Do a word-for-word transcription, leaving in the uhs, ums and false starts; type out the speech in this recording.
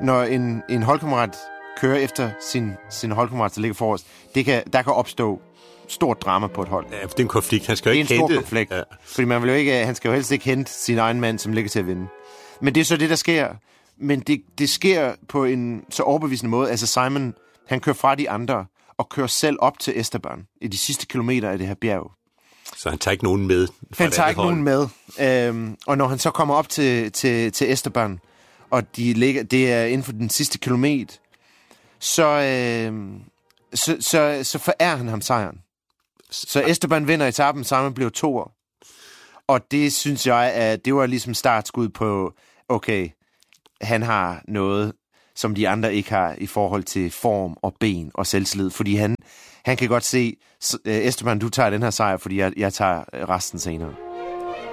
når en, en holdkammerat kører efter sin, sin holdkammerat, der ligger forrest, det kan, der kan opstå stort drama på et hold. Ja, det er en konflikt. Han skal jo det ikke er en hente... stor konflikt. Ja. Fordi man vil jo ikke, han skal jo helst ikke hente sin egen mand, som ligger til at vinde. Men det er så det, der sker. Men det, det sker på en så overbevisende måde. Altså Simon, han kører fra de andre og kører selv op til Esteban i de sidste kilometer af det her bjerg. Så han tager ikke nogen med? Han tager ikke hold. nogen med. Øhm, og når han så kommer op til, til, til Esteban, og de ligger, det er inden for den sidste kilometer, så, øhm, så, så, så forærer han ham sejren. Så Esteban vinder etappen, Simon bliver toer. Og det synes jeg, at det var ligesom startskud på, okay, han har noget, som de andre ikke har i forhold til form og ben og selvtillid. Fordi han, han kan godt se, Esteban, du tager den her sejr, fordi jeg, jeg tager resten senere.